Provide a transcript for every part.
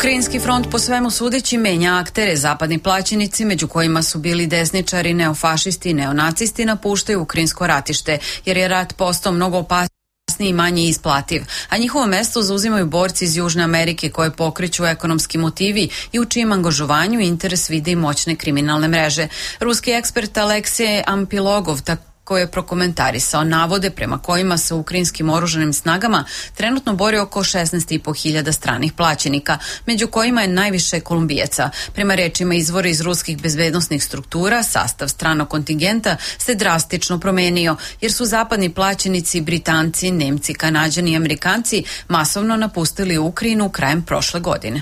Ukrajinski front po svemu sudeći menja aktere. Zapadni plaćenici, među kojima su bili desničari, neofašisti i neonacisti, napuštaju ukrajinsko ratište, jer je rat postao mnogo opasniji i manje isplativ, a njihovo mesto zauzimaju borci iz Južne Amerike koje pokreću ekonomski motivi i u čijem angažovanju interes vide i moćne kriminalne mreže. Ruski ekspert Aleksej Ampilogov koji je prokomentarisao navode prema kojima se u ukrajinskim oružanim snagama trenutno bori oko 16.500 stranih plaćenika, među kojima je najviše Kolumbijaca. Prema rečima izvora iz ruskih bezbednosnih struktura, sastav stranog kontingenta se drastično promenio, jer su zapadni plaćenici, Britanci, Nemci, Kanađani i Amerikanci masovno napustili Ukrajinu krajem prošle godine.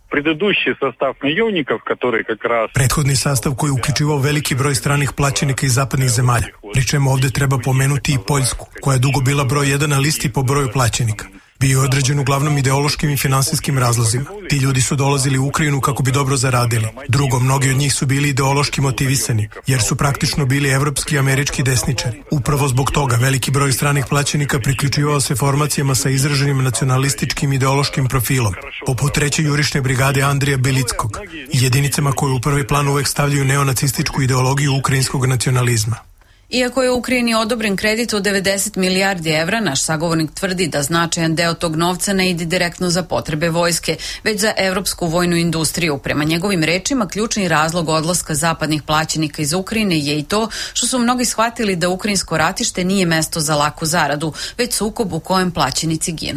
Prethodni sastav koji je uključivao veliki broj stranih plaćenika iz zapadnih zemalja, pri čemu ovdje treba pomenuti i Poljsku, koja je dugo bila broj 1 na listi po broju plaćenika. Bio je određen uglavnom ideološkim i finansijskim razlozima. Ti ljudi su dolazili u Ukrajinu kako bi dobro zaradili. Drugo, mnogi od njih su bili ideološki motivisani, jer su praktično bili evropski i američki desničari. Upravo zbog toga veliki broj stranih plaćenika priključivao se formacijama sa izraženim nacionalističkim ideološkim profilom, poput 3. jurišne brigade Andrija Belickog, jedinicama koje u prvi plan uvek stavljaju neonacističku ideologiju ukrajinskog nacionalizma. Iako je Ukrajini odobren kredit od 90 milijardi evra, naš sagovornik tvrdi da značajan deo tog novca ne ide direktno za potrebe vojske, već za evropsku vojnu industriju. Prema njegovim rečima, ključni razlog odlaska zapadnih plaćenika iz Ukrajine je i to što su mnogi shvatili da ukrajinsko ratište nije mesto za laku zaradu, već sukob u kojem plaćenici ginu.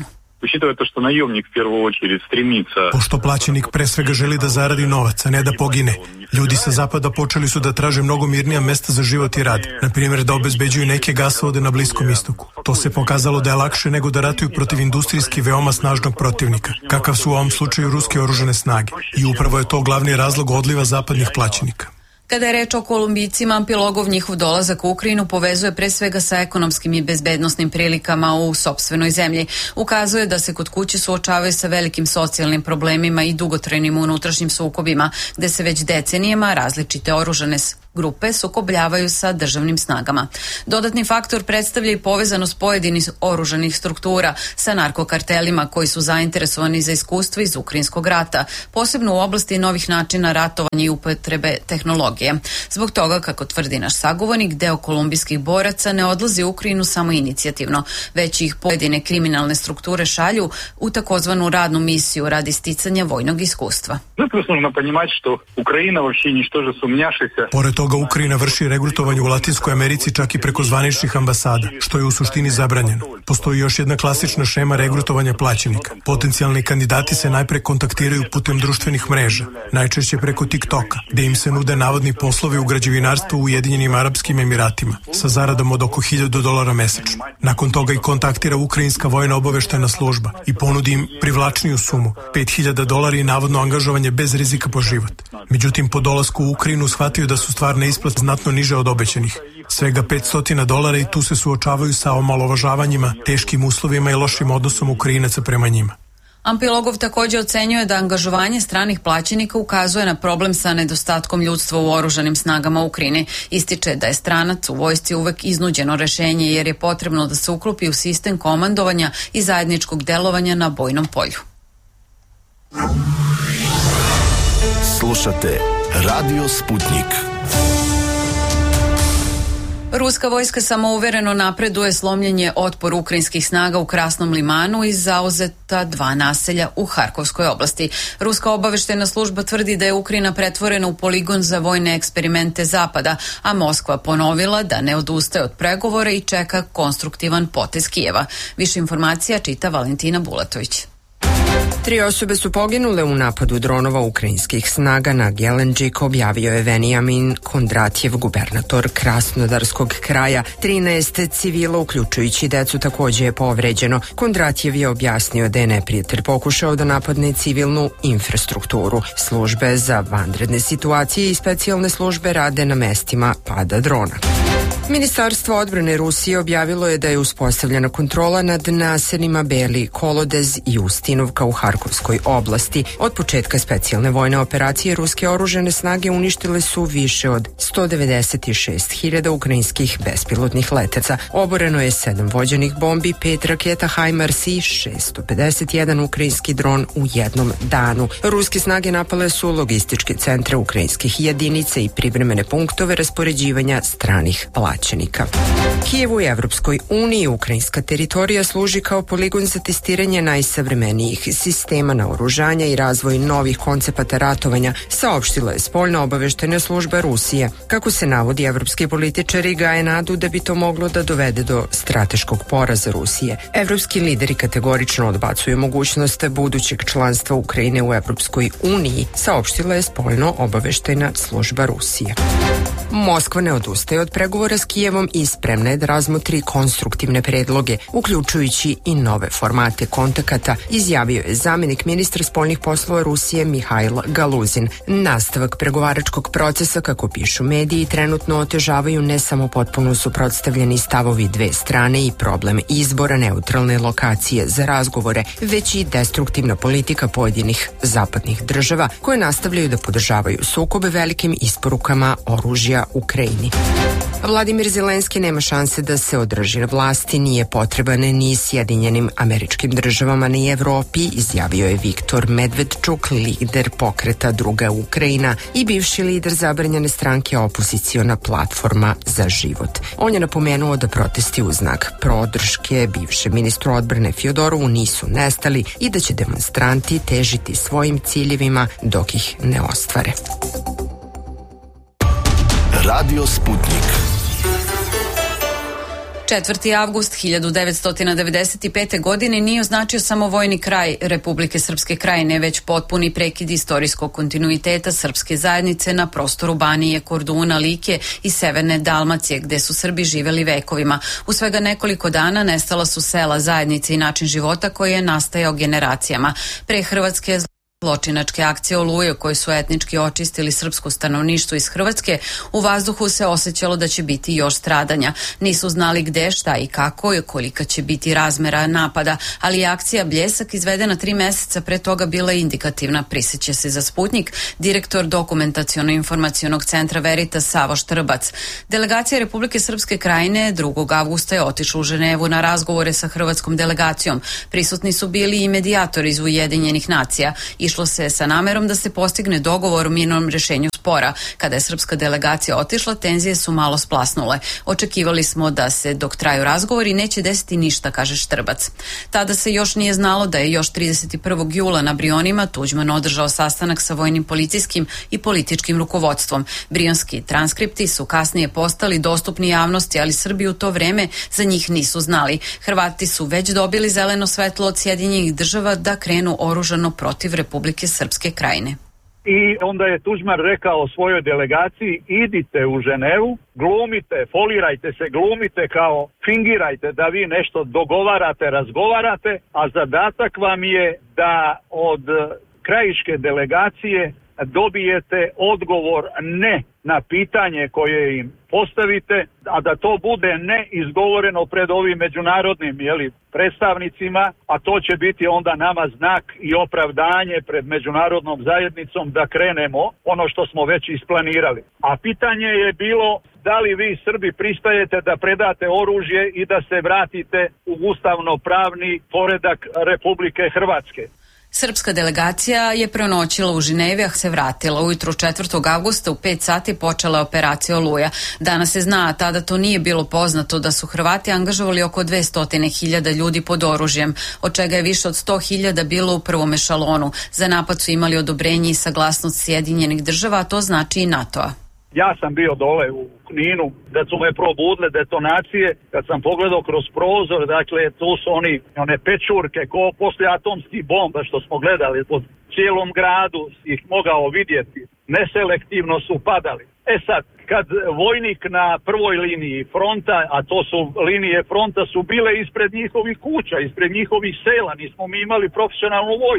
Pošto plaćenik pre svega želi da zaradi novac, a ne da pogine, ljudi sa zapada počeli su da traže mnogo mirnija mesta za život i rad, na primjer da obezbeđuju neke gasovode na Bliskom istoku. To se pokazalo da je lakše nego da ratuju protiv industrijski veoma snažnog protivnika, kakav su u ovom slučaju ruske oružane snage. I upravo je to glavni razlog odliva zapadnih plaćenika. Kada je reč o Kolumbijcima, Ampilogov njihov dolazak u Ukrajinu povezuje pre svega sa ekonomskim i bezbednosnim prilikama u sopstvenoj zemlji. Ukazuje da se kod kuće suočavaju sa velikim socijalnim problemima i dugotrajnim unutrašnjim sukobima, gde se već decenijama različite oružane grupe sukobljavaju sa državnim snagama. Dodatni faktor predstavlja i povezanost pojedinih oružanih struktura sa narkokartelima koji su zainteresovani za iskustva iz ukrajinskog rata, posebno u oblasti novih načina ratovanja i upotrebe tehnologije. Zbog toga, kako tvrdi naš sagovornik, deo kolumbijskih boraca ne odlazi u Ukrajinu samo inicijativno, već ih pojedine kriminalne strukture šalju u takozvanu radnu misiju radi sticanja vojnog iskustva. Pored toga, Ukrajina vrši regrutovanje u Latinskoj Americi čak i preko zvaničnih ambasada, što je u suštini zabranjeno. Postoji još jedna klasična šema regrutovanja plaćenika. Potencijalni kandidati se najpre kontaktiraju putem društvenih mreža, najčešće preko TikToka, gde im se nude navodni poslovi u građevinarstvu u Ujedinjenim Arapskim Emiratima, sa zaradom od oko $1000 mesečno. Nakon toga i kontaktira ukrajinska vojna obaveštajna služba i ponudi im privlačniju sumu, $5000 i navodno angažovanje bez rizika po život. Međutim, po dolasku u Ukrajinu shvatio da su stvarne isplate znatno niže od obećanih, svega $500 i tu se suočavaju sa omalovažavanjima, teškim uslovima i lošim odnosom Ukrajinaca prema njima. Ampilogov također ocenjuje da angažovanje stranih plaćenika ukazuje na problem sa nedostatkom ljudstva u oružanim snagama Ukrajine. Ističe da je stranac u vojsci uvek iznuđeno rešenje jer je potrebno da se uklopi u sistem komandovanja i zajedničkog delovanja na bojnom polju. Slušate Radio Sputnik. Ruska vojska samouvereno napreduje slomljenje otpor ukrajinskih snaga u Krasnom limanu i zauzeta 2 naselja u Harkovskoj oblasti. Ruska obaveštajna služba tvrdi da je Ukrajina pretvorena u poligon za vojne eksperimente Zapada, a Moskva ponovila da ne odustaje od pregovora i čeka konstruktivan potez Kijeva. Više informacija čita Valentina Bulatović. 3 osobe su poginule u napadu dronova ukrajinskih snaga na Gelenđik, objavio je Venijamin Kondratjev, gubernator Krasnodarskog kraja. 13 civila, uključujući decu, također je povređeno. Kondratjev je objasnio da je neprijatelj pokušao da napadne civilnu infrastrukturu. Službe za vanredne situacije i specijalne službe rade na mestima pada drona. Ministarstvo odbrane Rusije objavilo je da je uspostavljena kontrola nad naseljima Beli Kolodez i Ustinovka u Harkovskoj oblasti. Od početka specijalne vojne operacije ruske oružane snage uništile su više od 196.000 ukrajinskih bespilotnih leteca. Oboreno je 7 vođenih bombi, 5 raketa HIMARS i 651 ukrajinski dron u jednom danu. Ruske snage napale su logističke centre ukrajinskih jedinica i privremene punktove raspoređivanja stranih plaćenika. Kijevu i Evropskoj uniji ukrajinska teritorija služi kao poligon za testiranje najsavremenijih sistema naoružanja i razvoj novih koncepata ratovanja, saopštila je spoljna obaveštajna služba Rusije. Kako se navodi, evropski političari gaje nadu da bi to moglo da dovede do strateškog poraza Rusije. Evropski lideri kategorično odbacuju mogućnost budućeg članstva Ukrajine u Evropskoj uniji, saopštila je spoljno obaveštajna služba Rusije. Moskva ne odustaje od pregovora s Kijevom i spremna je da razmotri konstruktivne predloge, uključujući i nove formate kontakata, izjavio je zamjenik ministra spoljnih poslova Rusije Mihail Galuzin. Nastavak pregovaračkog procesa, kako pišu mediji, trenutno otežavaju ne samo potpuno suprotstavljeni stavovi dve strane i problem izbora neutralne lokacije za razgovore, već i destruktivna politika pojedinih zapadnih država koje nastavljaju da podržavaju sukobe velikim isporukama oružja Ukrajini. Vladimir Zelenski nema šanse da se održi na vlasti, nije potreban ni Sjedinjenim Američkim Državama ni Evropi, izjavio je Viktor Medvedčuk, lider pokreta Druga Ukrajina i bivši lider zabranjene stranke Opoziciona platforma za život. On je napomenuo da protesti u znak podrške bivšem ministru odbrane Fjodorovu nisu nestali i da će demonstranti težiti svojim ciljevima dok ih ne ostvare. Radio Sputnik. 4. avgust 1995. godine nije označio samo vojni kraj Republike Srpske Krajine, već potpuni prekid istorijskog kontinuiteta srpske zajednice na prostoru Banije, Korduna, Like i severne Dalmacije, gde su Srbi živeli vekovima. U svega nekoliko dana nestala su sela, zajednice i način života koji je nastajao generacijama. Pre Hrvatske zločinačke akcije Oluje koje su etnički očistili srpsko stanovništvo iz Hrvatske, u vazduhu se osjećalo da će biti još stradanja. Nisu znali gde, šta i kako i kolika će biti razmera napada, ali je akcija Bljesak izvedena 3 meseca pre toga bila indikativna, prisjeća se za Sputnik direktor dokumentaciono-informacionog centra Veritas Savo Štrbac. Delegacija Republike Srpske Krajine 2. avgusta je otišla u Ženevu na razgovore sa hrvatskom delegacijom. Prisutni su bili i medijatori iz Ujedinjenih nacija. Išlo se sa namerom da se postigne dogovor o mirnom rešenju spora. Kada je srpska delegacija otišla, tenzije su malo splasnule. Očekivali smo da se dok traju razgovori neće desiti ništa, kaže Štrbac. Tada se još nije znalo da je još 31. jula na Brionima Tuđman održao sastanak sa vojnim, policijskim i političkim rukovodstvom. Brionski transkripti su kasnije postali dostupni javnosti, ali Srbi u to vreme za njih nisu znali. Hrvati su već dobili zeleno svetlo od Sjedinjenih Država da krenu oružano protiv Republike Srpske Krajine. I onda je Tuđman rekao svojoj delegaciji: idite u Ženevu, glumite, folirajte se, glumite kao, fingirajte da vi nešto dogovarate, razgovarate, a zadatak vam je da od krajiške delegacije dobijete odgovor ne na pitanje koje im postavite, a da to bude ne izgovoreno pred ovim međunarodnim predstavnicima, a to će biti onda nama znak i opravdanje pred međunarodnom zajednicom da krenemo ono što smo već isplanirali. A pitanje je bilo: da li vi Srbi pristajete da predate oružje i da se vratite u ustavno-pravni poredak Republike Hrvatske? Srpska delegacija je prenoćila u Ženevi, a se vratila. Ujutro 4. avgusta u 5 sati počela operacija Oluja. Danas se zna, a tada to nije bilo poznato, da su Hrvati angažovali oko 200.000 ljudi pod oružjem, od čega je više od 100.000 bilo u prvom ešalonu. Za napad su imali odobrenje i saglasnost Sjedinjenih Država, a to znači i NATO-a. Ja sam bio dole u Kninu, da su me probudile detonacije, kad sam pogledao kroz prozor, dakle tu su one pečurke ko poslije atomskih bomba što smo gledali po cijelom gradu, ih mogao vidjeti, neselektivno su padali. Sad, kad vojnik na prvoj liniji fronta, a to su linije fronta su bile ispred njihovih kuća, ispred njihovih sela, nismo mi imali profesionalnu vojsku.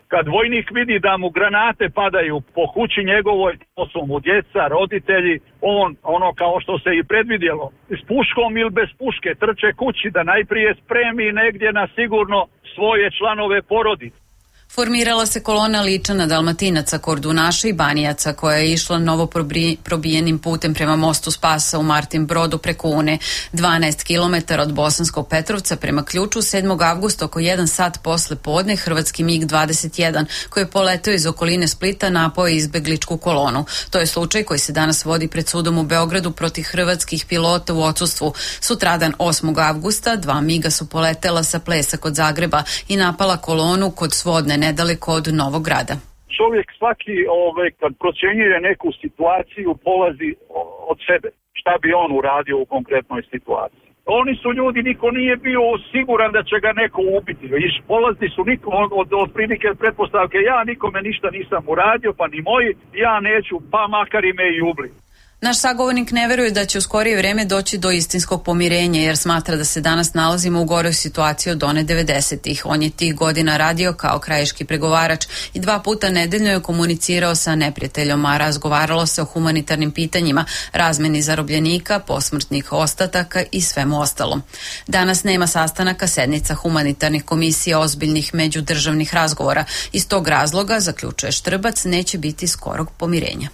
Kad vojnik vidi da mu granate padaju po kući njegovoj, to su mu djeca, roditelji, on, ono kao što se i predvidjelo, s puškom ili bez puške trče kući da najprije spremi negdje na sigurno svoje članove porodice. Formirala se kolona Ličana, Dalmatinaca, Kordunaša i Banijaca koja je išla novo probijenim putem prema mostu Spasa u Martin Brodu preko Une. 12 km od Bosanskog Petrovca prema Ključu 7. avgusta oko 1 sat posle podne hrvatski MiG-21 koji je poleteo iz okoline Splita napao je izbegličku kolonu. To je slučaj koji se danas vodi pred sudom u Beogradu protiv hrvatskih pilota u odsustvu. Sutradan 8. avgusta 2 MiG-a su poletela sa Plesa kod Zagreba i napala kolonu kod Svodne nedaleko od Novog Grada. Čovjek svaki kad procjenjuje neku situaciju polazi od sebe. Šta bi on uradio u konkretnoj situaciji? Oni su ljudi, niko nije bio siguran da će ga neko ubiti. Polazni su niko od prilike pretpostavke, ja nikome ništa nisam uradio, pa ni moji, ja neću, pa makar i me i ubli. Naš sagovornik ne veruje da će u skorije vreme doći do istinskog pomirenja jer smatra da se danas nalazimo u goroj situaciji od one 90-ih. On je tih godina radio kao krajiški pregovarač i 2 puta nedeljno je komunicirao sa neprijateljom, a razgovaralo se o humanitarnim pitanjima, razmeni zarobljenika, posmrtnih ostataka i svemu ostalom. Danas nema sastanaka sednica humanitarnih komisija ozbiljnih međudržavnih razgovora. Iz tog razloga, zaključuje Štrbac, neće biti skorog pomirenja.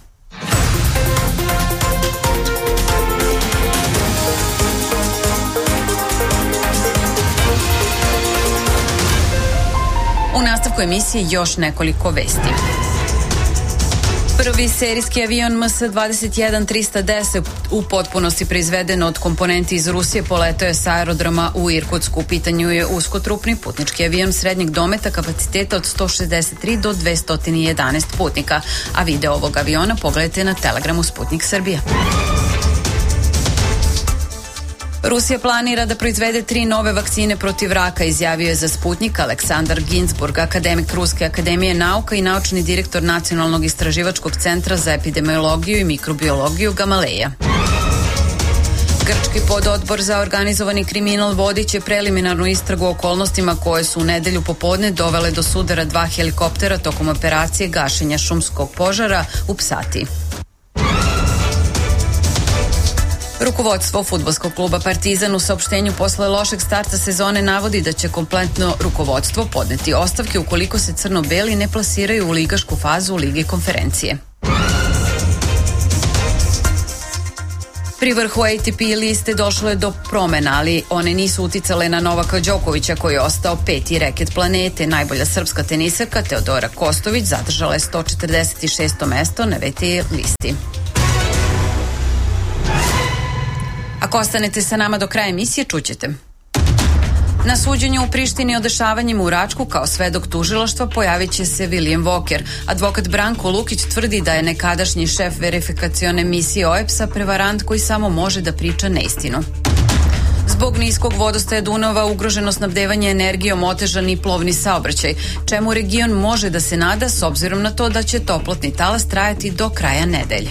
U nastavku emisije još nekoliko vesti. Prvi serijski avion MS-21-310 u potpunosti proizveden od komponenti iz Rusije poletao je sa aerodroma u Irkutsku. U pitanju je uskotrupni putnički avion srednjeg dometa kapaciteta od 163 do 211 putnika. A video ovog aviona pogledajte na Telegramu Sputnik Srbija. Rusija planira da proizvede 3 nove vakcine protiv raka, izjavio je za Sputnik Aleksandar Ginzburg, akademik Ruske akademije nauka i naučni direktor Nacionalnog istraživačkog centra za epidemiologiju i mikrobiologiju Gamaleja. Grčki pododbor za organizovani kriminal vodit će preliminarnu istragu o okolnostima koje su u nedelju popodne dovele do sudara 2 helikoptera tokom operacije gašenja šumskog požara u Psati. Rukovodstvo fudbalskog kluba Partizan u saopštenju posle lošeg starta sezone navodi da će kompletno rukovodstvo podneti ostavke ukoliko se crno-beli ne plasiraju u ligašku fazu Lige konferencije. Pri vrhu ATP liste došlo je do promena, ali one nisu uticale na Novaka Đokovića koji je ostao 5. reket planete. Najbolja srpska teniserka Teodora Kostović zadržala je 146. mesto na VTE listi. Ako ostanete sa nama do kraja emisije, čućete. Na suđenju u Prištini o dešavanjima u Račku kao svedok tužilaštva pojavit će se William Walker. Advokat Branko Lukić tvrdi da je nekadašnji šef verifikacione misije OEBS-a prevarant koji samo može da priča neistinu. Zbog niskog vodostaja Dunava ugroženo snabdevanje energijom, otežan i plovni saobraćaj, čemu region može da se nada s obzirom na to da će toplotni talas trajati do kraja nedelje.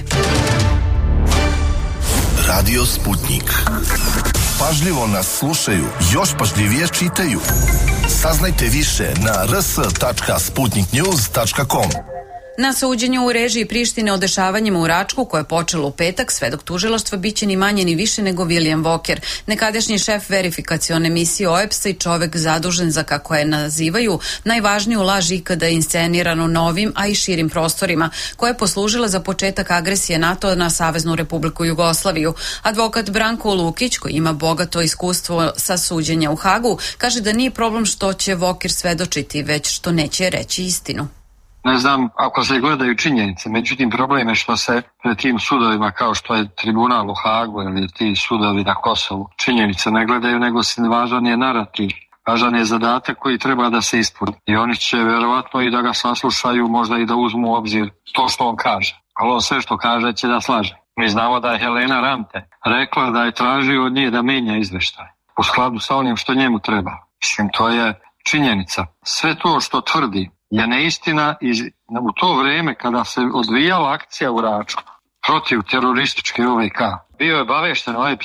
Radio Sputnik. Pažljivo nas slušaju, još pažljivije čitaju. Saznajte više na rs.sputniknews.com. Na suđenju u režiji Prištine o dešavanjima u Račku, koje je počelo u petak, svedok tužilaštva biće ni manje ni više nego William Walker, nekadašnji šef verifikacione misije OEBS-a i čovek zadužen za, kako je nazivaju, najvažniju laž ikada insceniranu na ovim, a i širim prostorima, koja je poslužila za početak agresije NATO na Saveznu Republiku Jugoslaviju. Advokat Branko Lukić, koji ima bogato iskustvo sa suđenja u Hagu, kaže da nije problem što će Walker svedočiti, već što neće reći istinu. Ne znam ako se gledaju činjenice, međutim problem je što se pred tim sudovima kao što je tribunal u Hagu ili ti sudovi na Kosovu činjenice ne gledaju, nego se važan je narativ, važan je zadatak koji treba da se ispuni. I oni će verovatno i da ga saslušaju, možda i da uzmu u obzir to što on kaže. Ali on sve što kaže će da slaže. Mi znamo da je Helena Ramte rekla da je tražio od nje da menja izveštaj u skladu sa onim što njemu treba. Mislim, to je činjenica. Sve to što tvrdi je neistina i u to vrijeme kada se odvijala akcija u Račku protiv terorističke OVK. Bio je obavešten OEBS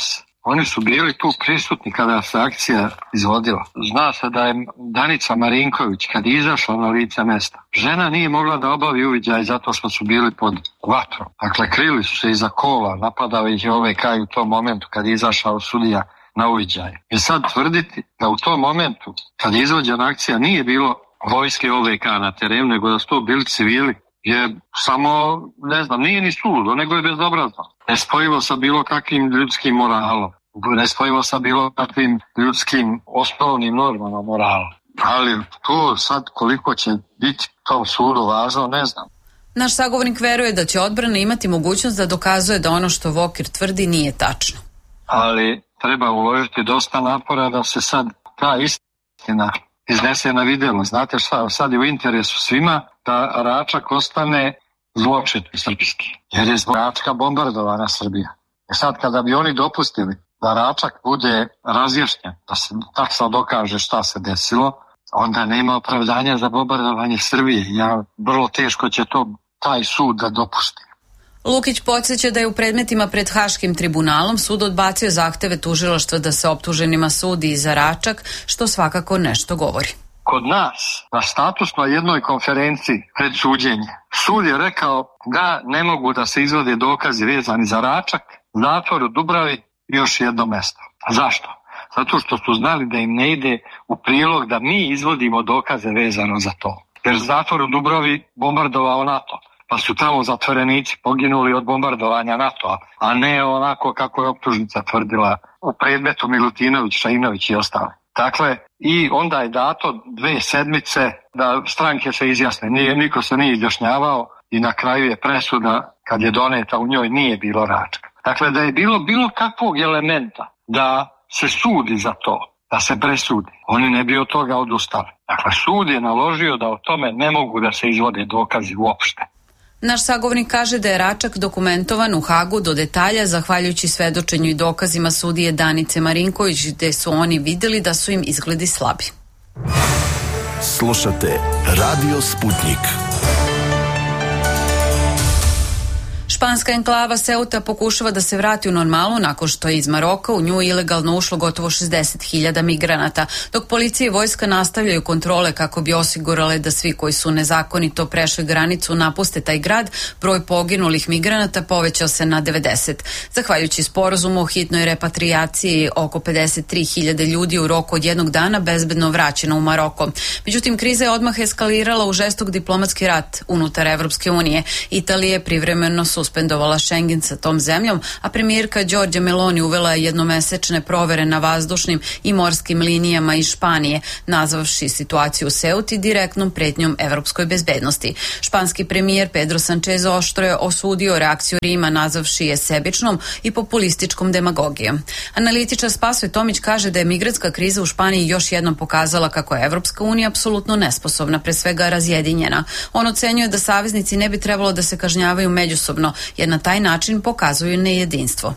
Oni su bili tu prisutni kada se akcija izvodila. Zna se da je Danica Marinković, kad je izašla na lice mesta, žena nije mogla da obavi uviđaj zato što su bili pod vatrom. Dakle, krili su se iza kola, napadao ih je OVK u tom momentu kad je izašao sudija na uviđaj. I sad tvrditi da u tom momentu, kad je izvođena akcija, nije bilo vojske OVK na terenu, nego da su to bili civili, je samo, ne znam, nije ni suludo, nego je bezobrazno. Nespojivo sa bilo kakvim ljudskim moralom, nespojivo sa bilo kakvim ljudskim osnovnim normama morala. Ali to sad koliko će biti tom sudu važno, ne znam. Naš sagovornik veruje da će odbrana imati mogućnost da dokazuje da ono što Vokir tvrdi nije tačno. Ali treba uložiti dosta napora da se sad ta istina iznese na videlo. Znate šta, sad je u interesu svima da Račak ostane zločin srpski, jer je zbog Račka bombardovana Srbija. I sad kada bi oni dopustili da Račak bude razjašnjen, da se tačno dokaže šta se desilo, onda nema opravdanja za bombardovanje Srbije. Vrlo teško će to taj sud da dopusti. Lukić podsjeća da je u predmetima pred Haškim tribunalom sud odbacio zahteve tužilaštva da se optuženima sudi i za Račak, što svakako nešto govori. Kod nas, na statusnoj jednoj konferenciji pred suđenje, sud je rekao da ne mogu da se izvode dokazi vezani za Račak, zatvor u Dubravi i još jedno mesto. Zašto? Zato što su znali da im ne ide u prilog da mi izvodimo dokaze vezano za to. Jer zatvor u Dubravi bombardovao NATO, pa su tamo zatvorenici poginuli od bombardovanja NATO-a, a ne onako kako je optužnica tvrdila u predmetu Milutinović, Šainović i ostale. Dakle, i onda je dato 2 sedmice da stranke se izjasne. Niko se nije izjašnjavao i na kraju je presuda, kad je doneta, u njoj nije bilo Račka. Dakle, da je bilo kakvog elementa da se sudi za to, da se presudi, oni ne bi od toga odustali. Dakle, sud je naložio da o tome ne mogu da se izvode dokazi uopšte. Naš sagovornik kaže da je Račak dokumentovan u Hagu do detalja zahvaljujući svedočenju i dokazima sudije Danice Marinković, gde su oni videli da su im izgledi slabi. Slušate Radio Sputnik. Španska enklava Ceuta pokušava da se vrati u normalu nakon što je iz Maroka u nju ilegalno ušlo gotovo 60.000 migranata, dok policija i vojska nastavljaju kontrole kako bi osigurale da svi koji su nezakonito prešli granicu napuste taj grad. Broj poginulih migranata povećao se na 90. Zahvaljujući sporazumu o hitnoj repatrijaciji, oko 53.000 ljudi u roku od jednog dana bezbedno vraćeno u Maroko. Međutim, kriza je odmah eskalirala u žestok diplomatski rat unutar Evropske unije. Italija je privremeno suspendovala Schengen sa tom zemljom, a premijerka Giorgia Meloni uvela je jednomesečne provere na vazdušnim i morskim linijama iz Španije, nazvavši situaciju u Ceuti direktnom pretnjom evropskoj bezbednosti. Španski premijer Pedro Sanchez oštro je osudio reakciju Rima, nazvavši je sebičnom i populističkom demagogijom. Analitičar Spasoje Tomić kaže da je migrantska kriza u Španiji još jednom pokazala kako je Evropska unija apsolutno nesposobna, pre svega razjedinjena. On ocenjuje da saveznici ne bi trebalo da se kažnjavaju međusobno, jer na taj način pokazuju nejedinstvo.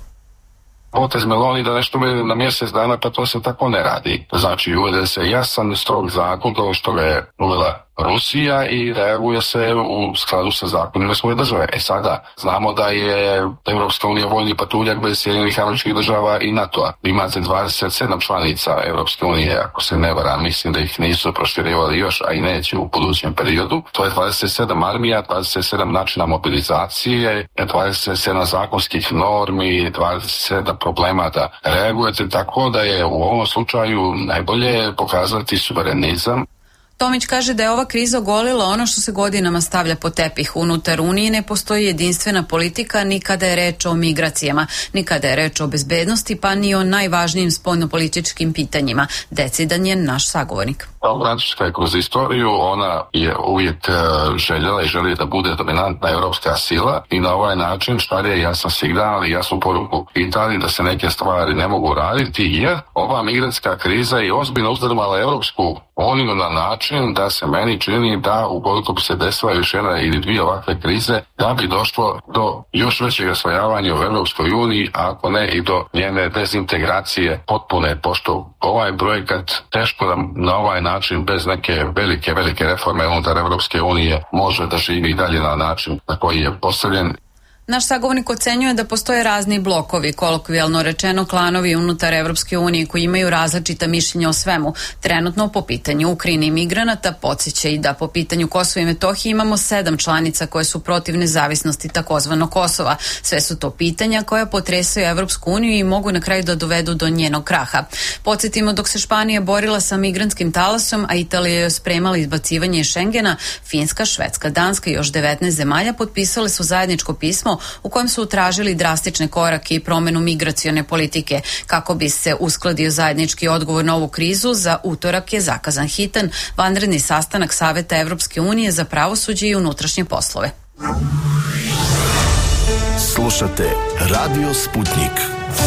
Potez Meloni da nešto uvede na mjesec dana, pa to se tako ne radi. Znači, uvede se jasan, strog zakon, kao što ga je uvela Rusija i reaguje se u skladu sa zakonima svoje države. Sada znamo da je Evropska unija vojni patuljak bez Sjedinjenih Američkih Država i NATO-a. Imate 27 članica Evropske unije, ako se ne varam, mislim da ih nisu proširivali još, a i neće u budućem periodu. To je 27 armija, 27 načina mobilizacije, 27 zakonskih normi, 27 problema da reagujete, tako da je u ovom slučaju najbolje pokazati suverenizam. Tomić kaže da je ova kriza ogolila ono što se godinama stavlja pod tepih. Unutar Unije ne postoji jedinstvena politika ni kada je reč o migracijama, ni kada je reč o bezbednosti, pa ni o najvažnijim spoljnopolitičkim pitanjima. Decidan je naš sagovornik. Francuska je kroz istoriju, ona je uvijek željela i želi da bude dominantna evropska sila i na ovaj način šalje jasan signal i jasnu poruku Italiji da se neke stvari ne mogu raditi, jer ova migrantska kriza je ozbiljno uzdrmala Evropsku uniju na način da se meni čini da ukoliko bi se desila još jedna ili dvije ovakve krize, da bi došlo do još većeg osvojavanja u Evropskoj uniji, ako ne i do njene dezintegracije potpune, pošto ovaj projekat teško da na ovaj način bez neke velike reforme unutar Evropske unije može da živi i dalje na način na koji je postavljen. Naš sagovornik ocenjuje da postoje razni blokovi, kolokvijalno rečeno klanovi unutar Evropske unije koji imaju različita mišljenja o svemu. Trenutno po pitanju Ukrajine i migranata podsjeća i da po pitanju Kosova i Metohije imamo 7 članica koje su protiv nezavisnosti takozvanog Kosova. Sve su to pitanja koja potresaju Evropsku uniju i mogu na kraju da dovedu do njenog kraha. Podsjetimo, dok se Španija borila sa migrantskim talasom, a Italija je spremala izbacivanje iz Šengena, Finska, Švedska, Danska i još 19 zemalja potpisale su zajedničko pismo u kojem su tražili drastične korake i promenu migracione politike. Kako bi se uskladio zajednički odgovor na ovu krizu, za utorak je zakazan hitan vanredni sastanak Saveta Evropske unije za pravosuđe i unutrašnje poslove. Slušate Radio Sputnik.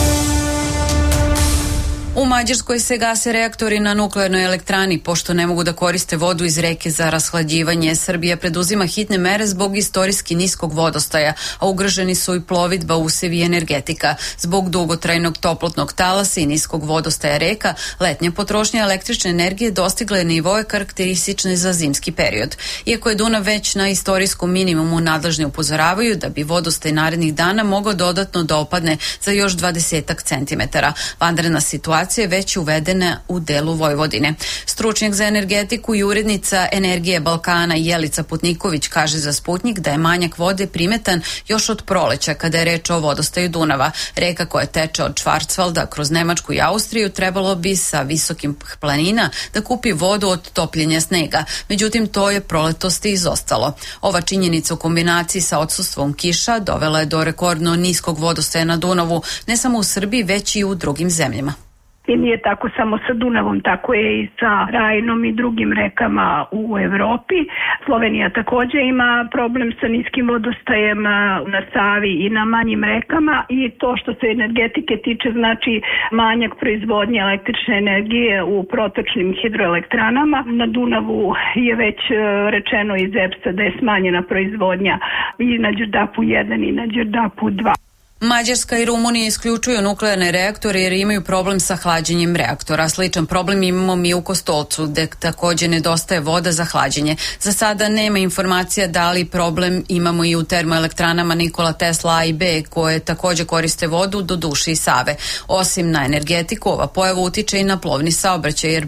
U Mađarskoj se gase reaktori na nuklearnoj elektrani pošto ne mogu da koriste vodu iz reke za rashlađivanje. Srbija preduzima hitne mere zbog istorijski niskog vodostaja, a ugroženi su i plovidba, usevi i energetika. Zbog dugotrajnog toplotnog talasa i niskog vodostaja reka, letnja potrošnja električne energije dostigla je nivoe karakteristične za zimski period. Iako je Dunav već na istorijskom minimumu, nadležni upozoravaju da bi vodostaj narednih dana mogao dodatno da opadne za još 20 centimetara. Vanredna situacija je već uvedena u delu Vojvodine. Stručnjak za energetiku i urednica Energije Balkana Jelica Putniković kaže za Sputnik da je manjak vode primetan još od proleća kada je reč o vodostaju Dunava. Reka koja teče od Švarcvalda kroz Nemačku i Austriju trebalo bi sa visokim planina da kupi vodu od topljenja snega. Međutim, to je proletosti izostalo. Ova činjenica u kombinaciji sa odsustvom kiša dovela je do rekordno niskog vodostaja na Dunavu, ne samo u Srbiji, već i u drugim zemljama. I nije tako samo sa Dunavom, tako je i sa Rajnom i drugim rekama u Evropi. Slovenija također ima problem sa niskim vodostajem na Savi i na manjim rekama i to što se energetike tiče znači manjak proizvodnje električne energije u protočnim hidroelektranama. Na Dunavu je već rečeno iz EPS-a da je smanjena proizvodnja i na Đerdapu 1 i na Đerdapu 2. Mađarska i Rumunija isključuju nuklearne reaktore jer imaju problem sa hlađenjem reaktora. Sličan problem imamo mi u Kostolcu, gde također nedostaje voda za hlađenje. Za sada nema informacija da li problem imamo i u termoelektranama Nikola Tesla A i B, koje također koriste vodu do Duše i Save. Osim na energetiku, ova pojava utiče i na plovni saobraćaj jer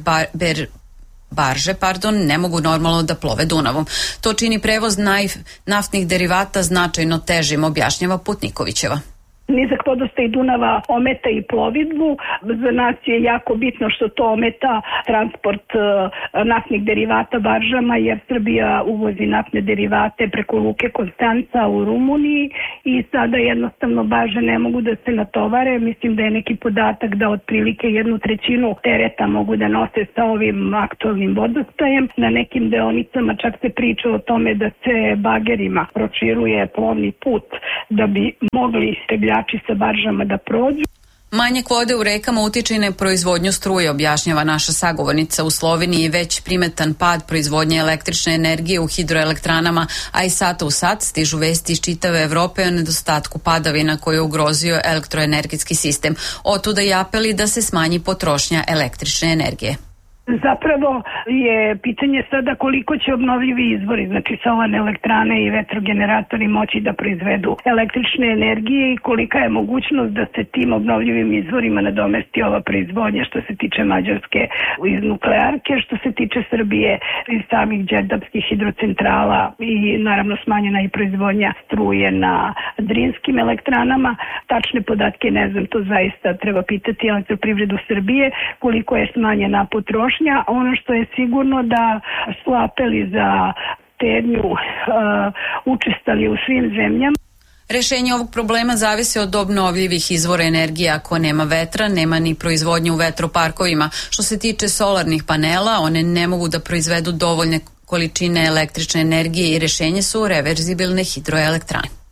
barže ne mogu normalno da plove Dunavom. To čini prevoz naftnih derivata značajno težim, objašnjava Putnikovićeva. Nizak vodostaj Dunava ometa i plovidbu. Za nas je jako bitno što to ometa transport naftnih derivata baržama, jer Srbija uvozi naftne derivate preko luke Konstanca u Rumuniji i sada jednostavno barže ne mogu da se natovare. Mislim da je neki podatak da otprilike 1/3 tereta mogu da nose sa ovim aktualnim vodostajem. Na nekim deonicama čak se priča o tome da se bagerima proširuje plovni put da bi mogli sa baržama da prođu. Manjak vode u rekama utiče i na proizvodnju struje, objašnjava naša sagovornica. U Sloveniji već primetan pad proizvodnje električne energije u hidroelektranama, a i sata u sat stižu vesti iz čitave Evrope o nedostatku padavina koji je ugrozio elektroenergetski sistem. Otuda i apeli da se smanji potrošnja električne energije. Zapravo je pitanje sada koliko će obnovljivi izvori, znači solarne elektrane i vetrogeneratori moći da proizvedu električne energije i kolika je mogućnost da se tim obnovljivim izvorima nadomesti ova proizvodnja što se tiče Mađarske iz nuklearke, što se tiče Srbije iz samih đerdapskih hidrocentrala i naravno smanjena i proizvodnja struje na drinskim elektranama. Tačne podatke ne znam, to zaista treba pitati Elektroprivredu Srbije koliko je smanjena potrošnja. Ono što je sigurno da su apeli za štednju učestali u svim zemljama. Rešenje ovog problema zavisi od obnovljivih izvora energije. Ako nema vetra, nema ni proizvodnje u vetroparkovima. Što se tiče solarnih panela, one ne mogu da proizvedu dovoljne količine električne energije i rešenje su reverzibilne hidroelektrane.